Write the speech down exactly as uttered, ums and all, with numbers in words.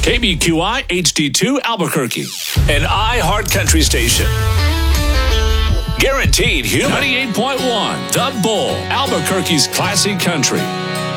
K B Q I H D two Albuquerque, an iHeart Country station. Guaranteed Human. ninety-eight point one The Bull, Albuquerque's classic country.